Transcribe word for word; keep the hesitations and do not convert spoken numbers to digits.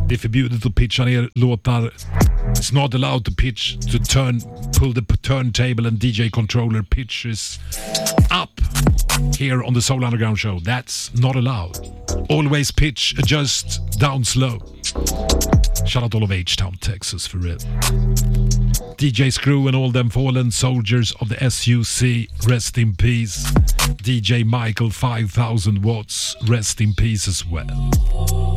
Det är förbjudet att pitcha ner låtar. It's not allowed to pitch, to turn, pull the turntable and D J controller pitches up here on the Soul Underground show. That's not allowed. Always pitch, adjust, down slow. Shout out all of H-Town, Texas, for real. D J Screw and all them fallen soldiers of the S U C, rest in peace. D J Michael five thousand watts, rest in peace as well.